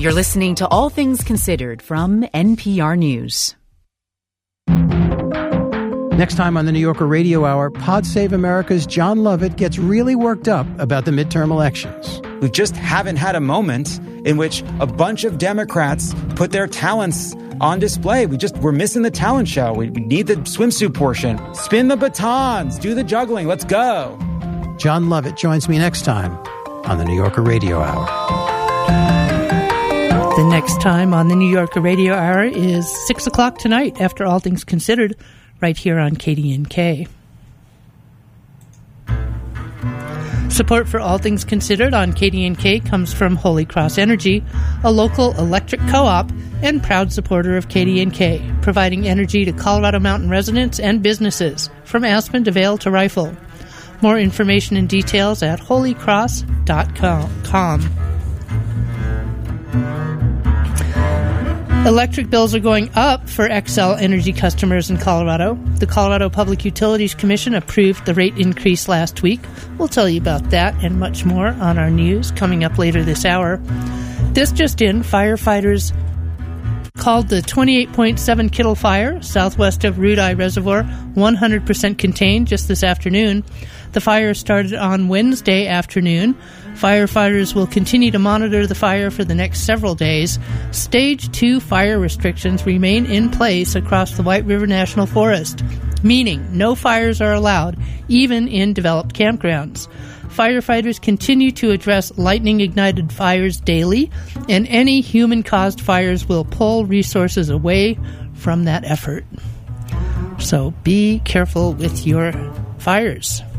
You're listening to All Things Considered from NPR News. Next time on the New Yorker Radio Hour, Pod Save America's John Lovett gets really worked up about the midterm elections. We just haven't had a moment in which a bunch of Democrats put their talents on display. We're missing the talent show. We need the swimsuit portion. Spin the batons, do the juggling. Let's go. John Lovett joins me next time on the New Yorker Radio Hour. The next time on the New Yorker Radio Hour is 6 o'clock tonight after All Things Considered, right here on KDNK. Support for All Things Considered on KDNK comes from Holy Cross Energy, a local electric co-op and proud supporter of KDNK, providing energy to Colorado Mountain residents and businesses, from Aspen to Vail to Rifle. More information and details at holycross.com. Electric bills are going up for Xcel Energy customers in Colorado. The Colorado Public Utilities Commission approved the rate increase last week. We'll tell you about that and much more on our news coming up later this hour. This just in, firefighters called the 28.7 Kittle Fire southwest of Rudeye Reservoir 100% contained just this afternoon. The fire started on Wednesday afternoon. Firefighters will continue to monitor the fire for the next several days. Stage 2 fire restrictions remain in place across the White River National Forest, meaning no fires are allowed, even in developed campgrounds. Firefighters continue to address lightning-ignited fires daily, and any human-caused fires will pull resources away from that effort. So be careful with your fires.